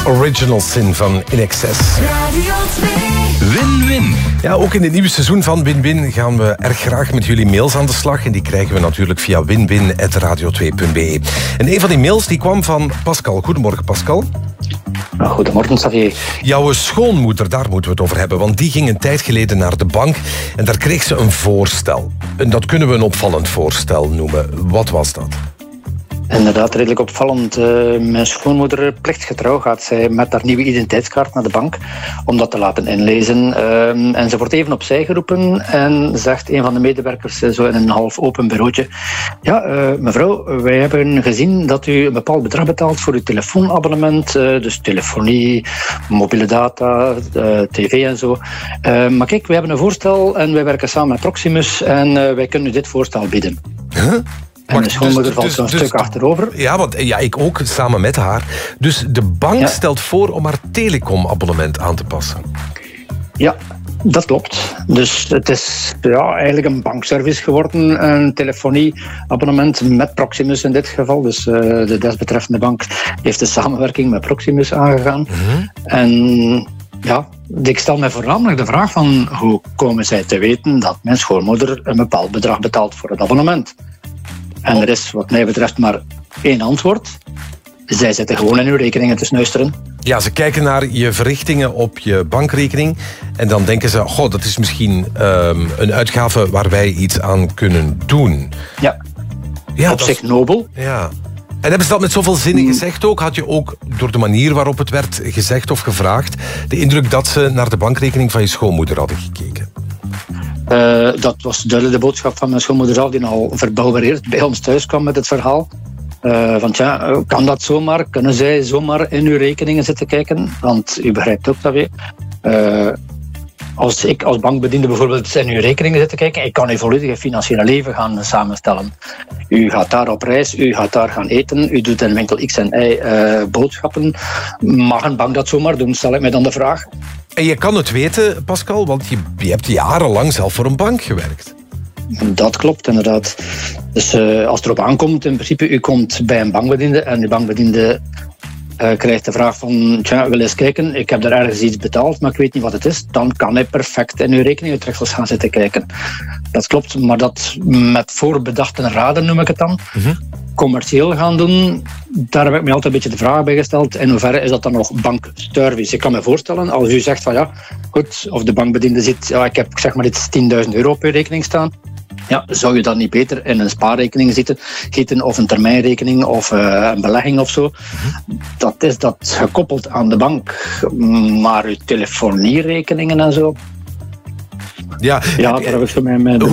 Original Sin van INXS. Radio 2. Win-win. Ja, ook in het nieuwe seizoen van Win-Win gaan we erg graag met jullie mails aan de slag. En die krijgen we natuurlijk via winwin@radio2.be. En een van die mails die kwam van Pascal. Goedemorgen, Pascal. Goedemorgen, Xavier. Jouw schoonmoeder, daar moeten we het over hebben. Want die ging een tijd geleden naar de bank en daar kreeg ze een voorstel. En dat kunnen we een opvallend voorstel noemen. Wat was dat? Inderdaad, redelijk opvallend. Mijn schoonmoeder, plichtgetrouw, gaat zij met haar nieuwe identiteitskaart naar de bank om dat te laten inlezen. En ze wordt even opzij geroepen en zegt een van de medewerkers zo in een half open bureautje: ja, mevrouw, wij hebben gezien dat u een bepaald bedrag betaalt voor uw telefoonabonnement, dus telefonie, mobiele data, tv en zo. Maar kijk, wij hebben een voorstel en wij werken samen met Proximus en wij kunnen u dit voorstel bieden. Huh? En de schoonmoeder valt zo'n stuk achterover. Ja, want ik ook, samen met haar. Dus de bank stelt voor om haar telecomabonnement aan te passen. Ja, dat klopt. Dus het is eigenlijk een bankservice geworden. Een telefonieabonnement met Proximus in dit geval. Dus de desbetreffende bank heeft de samenwerking met Proximus aangegaan. Mm-hmm. En ja, ik stel mij voornamelijk de vraag van hoe komen zij te weten dat mijn schoonmoeder een bepaald bedrag betaalt voor het abonnement? En er is wat mij betreft maar één antwoord. Zij zitten gewoon in uw rekeningen te snuisteren. Ja, ze kijken naar je verrichtingen op je bankrekening en dan denken ze, goh, dat is misschien een uitgave waar wij iets aan kunnen doen. Ja, op zich nobel. Ja. En hebben ze dat met zoveel zinnen gezegd ook? Had je ook, door de manier waarop het werd gezegd of gevraagd, de indruk dat ze naar de bankrekening van je schoonmoeder hadden gekeken? Dat was duidelijk de boodschap van mijn schoonmoeder zelf, die al verbouwereerd bij ons thuis kwam met het verhaal. Want ja, kan dat zomaar? Kunnen zij zomaar in uw rekeningen zitten kijken? Want u begrijpt ook dat weer. Als ik als bankbediende bijvoorbeeld in uw rekeningen zit te kijken, ik kan uw volledige financiële leven gaan samenstellen. U gaat daar op reis, u gaat daar gaan eten, u doet in winkel X en Y boodschappen. Mag een bank dat zomaar doen, stel ik mij dan de vraag. En je kan het weten, Pascal, want je hebt jarenlang zelf voor een bank gewerkt. Dat klopt, inderdaad. Dus als het erop aankomt, in principe, u komt bij een bankbediende en de bankbediende krijgt de vraag van, wil eens kijken, ik heb daar ergens iets betaald, maar ik weet niet wat het is, dan kan hij perfect in uw rekeninguittreksels gaan zitten kijken. Dat klopt, maar dat met voorbedachte raden, noem ik het dan, commerciëel gaan doen, daar heb ik me altijd een beetje de vraag bij gesteld. In hoeverre is dat dan nog bankservice? Ik kan me voorstellen, als u zegt van ja, goed, of de bankbediende ziet, ja, ik heb zeg maar iets 10.000 euro op uw rekening staan. Ja, zou je dan niet beter in een spaarrekening gieten of een termijnrekening of een belegging of zo? Dat is dat gekoppeld aan de bank. Maar uw telefonierekeningen en zo... Ja, daar heb ik zo mee